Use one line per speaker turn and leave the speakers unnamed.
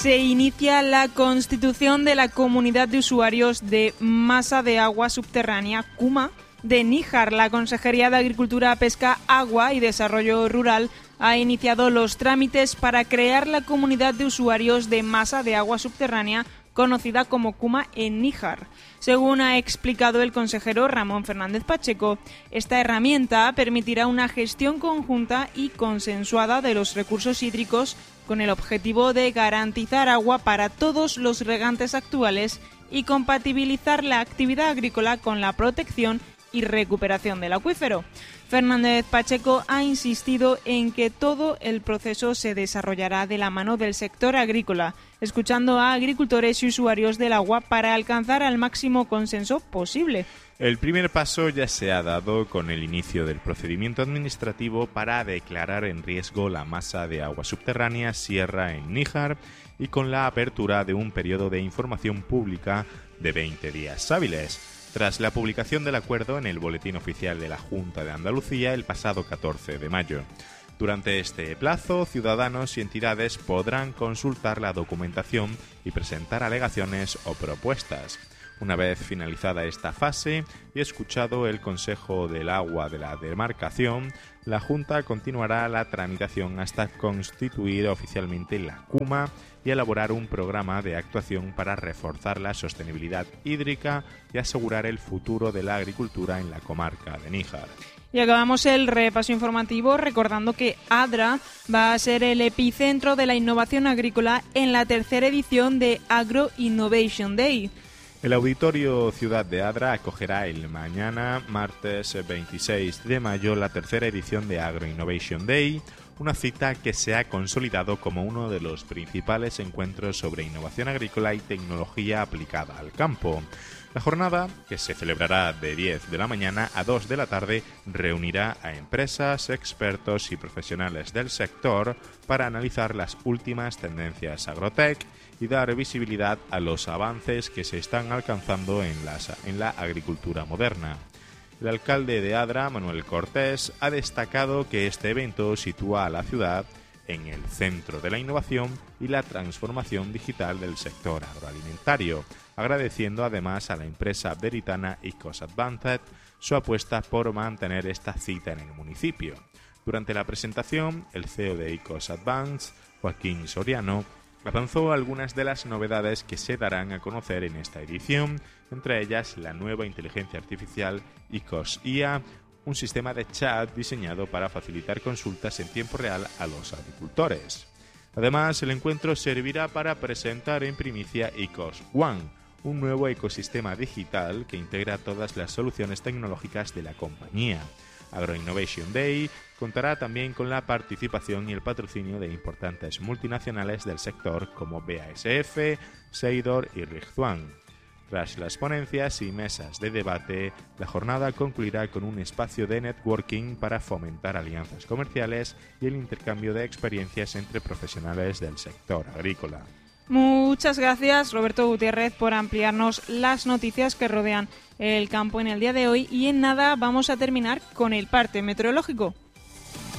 Se inicia la constitución de la Comunidad de Usuarios de Masa de Agua Subterránea, CUMA, de Níjar. La Consejería de Agricultura, Pesca, Agua y Desarrollo Rural ha iniciado los trámites para crear la Comunidad de Usuarios de Masa de Agua Subterránea, conocida como CUMA en Níjar. Según ha explicado el consejero Ramón Fernández Pacheco, esta herramienta permitirá una gestión conjunta y consensuada de los recursos hídricos con el objetivo de garantizar agua para todos los regantes actuales y compatibilizar la actividad agrícola con la protección y recuperación del acuífero. Fernández Pacheco ha insistido en que todo el proceso se desarrollará de la mano del sector agrícola, escuchando a agricultores y usuarios del agua para alcanzar el máximo consenso posible.
El primer paso ya se ha dado con el inicio del procedimiento administrativo para declarar en riesgo la masa de agua subterránea Sierra en Níjar y con la apertura de un periodo de información pública de 20 días hábiles. Tras la publicación del acuerdo en el Boletín Oficial de la Junta de Andalucía el pasado 14 de mayo. Durante este plazo, ciudadanos y entidades podrán consultar la documentación y presentar alegaciones o propuestas. Una vez finalizada esta fase y escuchado el Consejo del Agua de la demarcación, la Junta continuará la tramitación hasta constituir oficialmente la CUMA y elaborar un programa de actuación para reforzar la sostenibilidad hídrica y asegurar el futuro de la agricultura en la comarca de Níjar.
Y acabamos el repaso informativo recordando que ADRA va a ser el epicentro de la innovación agrícola en la tercera edición de Agro Innovation Day.
El Auditorio Ciudad de Adra acogerá el mañana, martes 26 de mayo, la tercera edición de Agro Innovation Day, una cita que se ha consolidado como uno de los principales encuentros sobre innovación agrícola y tecnología aplicada al campo. La jornada, que se celebrará de 10 de la mañana a 2 de la tarde, reunirá a empresas, expertos y profesionales del sector para analizar las últimas tendencias agrotech y dar visibilidad a los avances que se están alcanzando en la agricultura moderna. El alcalde de Adra, Manuel Cortés, ha destacado que este evento sitúa a la ciudad en el centro de la innovación y la transformación digital del sector agroalimentario, agradeciendo además a la empresa veritana Icos Advanced su apuesta por mantener esta cita en el municipio. Durante la presentación, el CEO de Icos Advanced, Joaquín Soriano, avanzó algunas de las novedades que se darán a conocer en esta edición, entre ellas la nueva inteligencia artificial Icos IA, un sistema de chat diseñado para facilitar consultas en tiempo real a los agricultores. Además, el encuentro servirá para presentar en primicia Icos One, un nuevo ecosistema digital que integra todas las soluciones tecnológicas de la compañía. Agro Innovation Day contará también con la participación y el patrocinio de importantes multinacionales del sector como BASF, Seidor y Rigzuan. Tras las ponencias y mesas de debate, la jornada concluirá con un espacio de networking para fomentar alianzas comerciales y el intercambio de experiencias entre profesionales del sector agrícola.
Muchas gracias, Roberto Gutiérrez, por ampliarnos las noticias que rodean el campo en el día de hoy. Y en nada vamos a terminar con el parte meteorológico.